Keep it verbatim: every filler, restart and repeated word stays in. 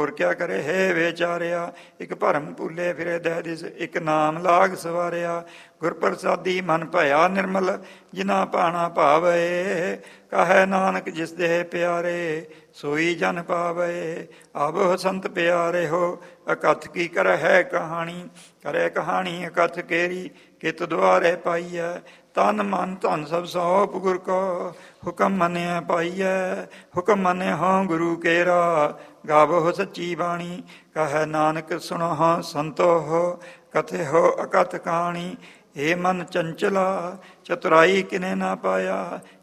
ਹੋਰ ਕਿਆ ਕਰੇ ਹੈ ਵਿਚਾਰਿਆ। ਇੱਕ ਭਰਮ ਭੁੱਲੇ ਫਿਰੇ ਦਹਿ ਦਿਸ, ਇੱਕ ਨਾਮ ਲਾਗ ਸਵਾਰਿਆ। ਗੁਰ ਪ੍ਰਸਾਦੀ ਮਨ ਭਇਆ ਨਿਰਮਲ, ਜਿਨਾ ਭਾਣਾ ਭਾਵੇ। ਕਹੈ ਨਾਨਕ ਜਿਸ ਦੇਹ ਪਿਆਰੇ, ਸੋਈ ਜਨ ਪਾਵੇ। ਆਵੋ ਸੰਤ ਪਿਆਰੇ ਹੋ, ਅਕਥ ਕੀ ਕਰੈ ਹੈ ਕਹਾਣੀ। ਕਰੇ ਕਹਾਣੀ ਅਕਥ ਕੇਰੀ, ਕਿਤ ਦੁਆਰੇ ਪਾਈਐ। ਤਨ ਮਨ ਧਨ ਸਭ ਸੌਪ ਗੁਰ ਕੋ, ਹੁਕਮ ਮੰਨਿਆ ਪਾਈਐ। ਹੁਕਮ ਮੰਨਿਆ ਹੋ ਗੁਰੂ ਕੇਰਾ, ਗਾਵੋ ਸੱਚੀ ਬਾਣੀ। ਕਹੈ ਨਾਨਕ ਸੁਣੋ ਸੰਤੋ ਹੋ, ਕਥੇ ਹੋ ਅਕਥ ਕਹਾਣੀ। ਏ ਮਨ ਚੰਚਲਾ, ਚਤੁਰਾਈ ਕਿਨੇ ਨਾ ਪਾਇਆ।